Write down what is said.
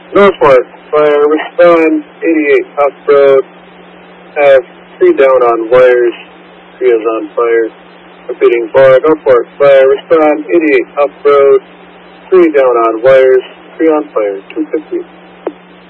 Norfolk, fire, respond, 88 off-road, have 3 down on wires, 3 is on fire. Repeating bar, Norfolk, fire, respond, 88 off-road, 3 down on wires, 3 on fire, 250.